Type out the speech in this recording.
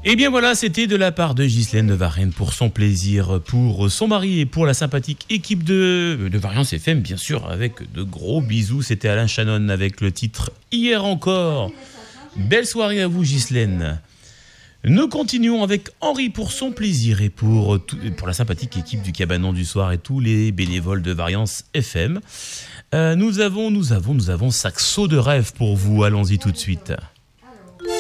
Et bien voilà, c'était de la part de Ghislaine de Varenne pour son plaisir, pour son mari et pour la sympathique équipe de Variance FM, bien sûr, avec de gros bisous. C'était Alain Shannon avec le titre Hier encore. Belle soirée à vous, Ghislaine. Nous continuons avec Henri pour son plaisir et pour la sympathique équipe du Cabanon du Soir et tous les bénévoles de Variance FM. Nous avons Saxo de rêve pour vous. Allons-y tout de suite.